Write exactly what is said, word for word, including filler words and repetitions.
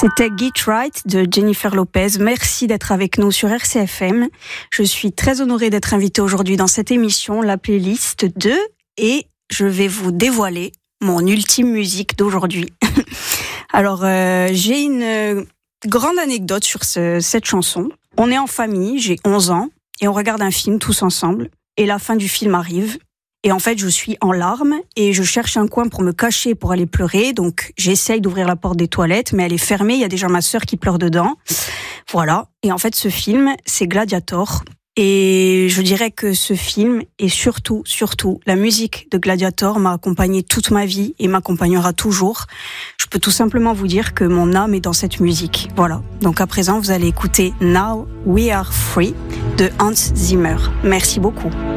C'était Get Right de Jennifer Lopez. Merci d'être avec nous sur R C F M. Je suis très honorée d'être invitée aujourd'hui dans cette émission, la playlist deux, et je vais vous dévoiler mon ultime musique d'aujourd'hui. Alors, euh, j'ai une euh, grande anecdote sur ce, cette chanson. On est en famille, j'ai onze ans, et on regarde un film tous ensemble, et la fin du film arrive. Et en fait, je suis en larmes et je cherche un coin pour me cacher, pour aller pleurer. Donc, j'essaye d'ouvrir la porte des toilettes, mais elle est fermée. Il y a déjà ma sœur qui pleure dedans. Voilà. Et en fait, ce film, c'est Gladiator. Et je dirais que ce film, et surtout, surtout, la musique de Gladiator m'a accompagnée toute ma vie et m'accompagnera toujours. Je peux tout simplement vous dire que mon âme est dans cette musique. Voilà. Donc, à présent, vous allez écouter Now We Are Free de Hans Zimmer. Merci beaucoup.